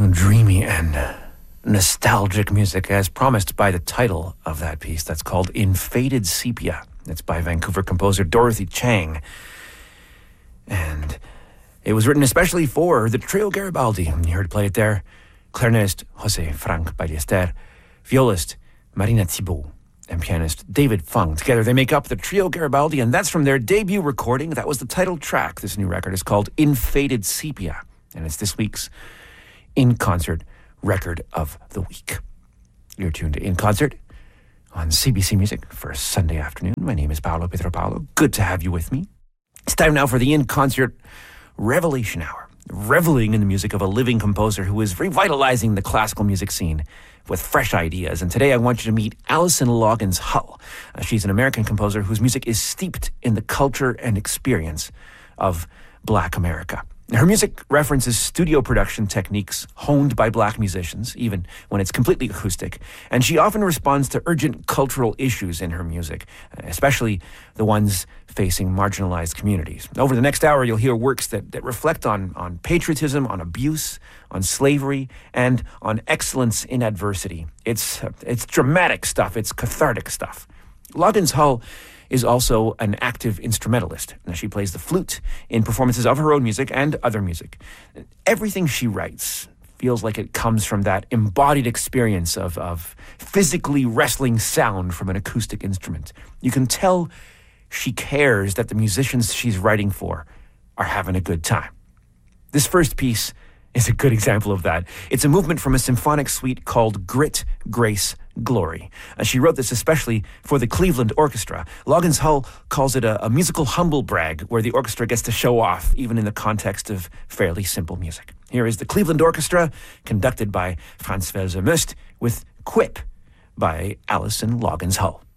Some dreamy and nostalgic music as promised by the title of that piece. That's called In Faded Sepia. It's by Vancouver composer Dorothy Chang. And it was written especially for the Trio Garibaldi. You heard play it there. Clarinetist Jose Frank Ballester, violist Marina Thibault, and pianist David Fung. Together they make up the Trio Garibaldi, and that's from their debut recording. That was the title track. This new record is called In Faded Sepia, and it's this week's In Concert Record of the Week. You're tuned to In Concert on CBC Music for Sunday afternoon. My name is Paolo Pietropalo. Good to have you with me. It's time now for the In Concert Revelation Hour, reveling in the music of a living composer who is revitalizing the classical music scene with fresh ideas. And today I want you to meet Alison Loggins Hull. She's an American composer whose music is steeped in the culture and experience of Black America. Her music references studio production techniques honed by Black musicians, even when it's completely acoustic, and she often responds to urgent cultural issues in her music, especially the ones facing marginalized communities. Over the next hour, you'll hear works that reflect on patriotism, on abuse, on slavery, and on excellence in adversity. It's dramatic stuff. It's cathartic stuff. Loggins Hull is also an active instrumentalist. Now, she plays the flute in performances of her own music and other music. Everything she writes feels like it comes from that embodied experience of physically wrestling sound from an acoustic instrument. You can tell she cares that the musicians she's writing for are having a good time. This first piece is a good example of that. It's a movement from a symphonic suite called Grit, Grace, Glory. She wrote this especially for the Cleveland Orchestra. Loggins Hull calls it a musical humble brag where the orchestra gets to show off, even in the context of fairly simple music. Here is the Cleveland Orchestra, conducted by Franz Welser-Möst, with Quip by Alison Loggins Hull.